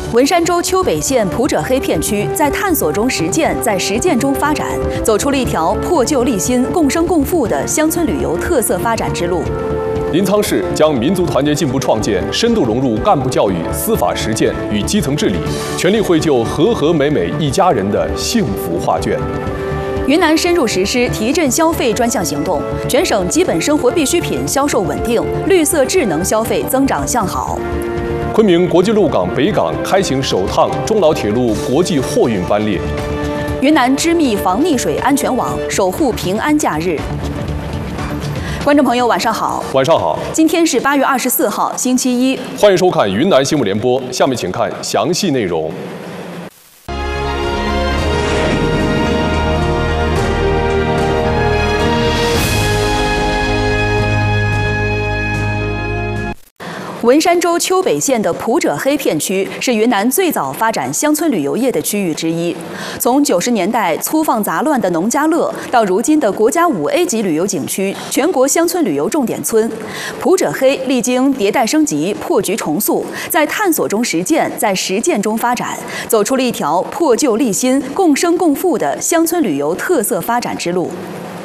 文山州丘北县普者黑片区在探索中实践，在实践中发展，走出了一条破旧立新、共生共富的乡村旅游特色发展之路。 临沧市将民族团结进步创建深度融入干部教育、司法实践与基层治理，全力绘就和和美美一家人的幸福画卷。 云南深入实施提振消费专项行动，全省基本生活必需品销售稳定，绿色智能消费增长向好。 昆明国际陆港北港开行首趟中老铁路国际货运班列。 云南织密防溺水安全网，守护平安假日。观众朋友，晚上好。 晚上好。 今天是8月24号，星期一。 欢迎收看云南新闻联播，下面请看详细内容。 文山州丘北县的普者黑片区是云南最早发展乡村旅游业的区域之一。从90年代粗放杂乱的农家乐，到如今的国家5A 级旅游景区、全国乡村旅游重点村，普者黑历经迭代升级、破局重塑，在探索中实践，在实践中发展，走出了一条破旧立新、共生共富的乡村旅游特色发展之路。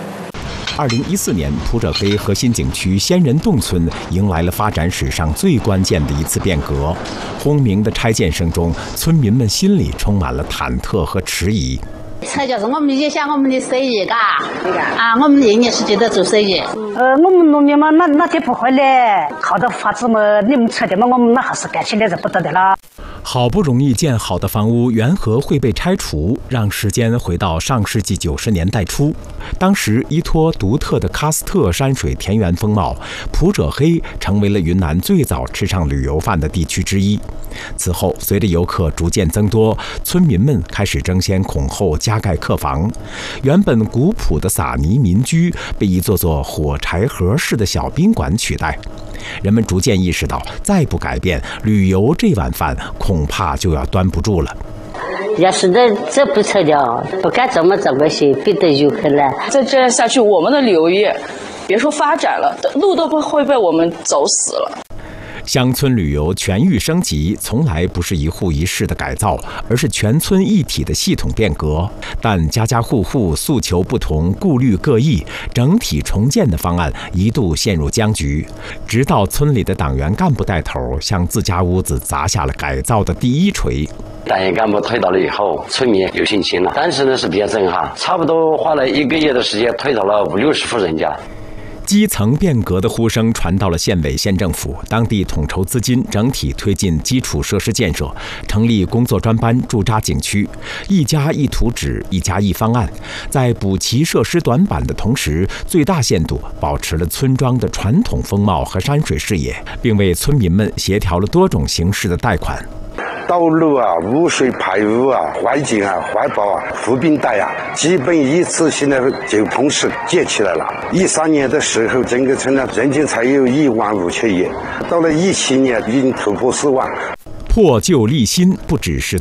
2014年，普者黑核心景区仙人洞村迎来了发展史上最关键的一次变革。轰鸣的拆建声中，村民们心里充满了忐忑和迟疑。 这就是我们影响我们的生意，嘎啊，我们人也是觉得做生意。 我们农民嘛，那就不会嘞，好的房子嘛，你们拆的嘛，我们那还是干起来是不得的啦。 好不容易建好的房屋，缘何会被拆除？让时间回到上世纪90年代初，当时依托独特的喀斯特山水田园风貌，普者黑成为了云南最早吃上旅游饭的地区之一。此后，随着游客逐渐增多，村民们开始争先恐后加盖客房，原本古朴的撒泥民居被一座座火柴盒式的小宾馆取代。人们逐渐意识到，再不改变，旅游这碗饭恐怕就要端不住了。 要是这不拆掉，不敢这么做个些，别的游客来。 再这样下去，我们的旅游业别说发展了，路都会被我们走死了。 乡村旅游全域升级，从来不是一户一室的改造，而是全村一体的系统变革。但家家户户诉求不同，顾虑各异，整体重建的方案一度陷入僵局。直到村里的党员干部带头，向自家屋子砸下了改造的第一锤。 党员干部推倒了以后，村民有信心了。当时呢是比较震撼，差不多花了1个月的时间，推倒了50-60户人家。 基层变革的呼声传到了县委县政府，当地统筹资金，整体推进基础设施建设，成立工作专班驻扎景区，一家一图纸，一家一方案，在补齐设施短板的同时，最大限度保持了村庄的传统风貌和山水视野，并为村民们协调了多种形式的贷款。 道路啊、污水排污啊、环境啊、环保啊、扶贫贷啊，基本一次性的就同时建起来了。13年的时候，整个村呢人均才有15000亿，到了17年已经突破4万。 破旧立新不只是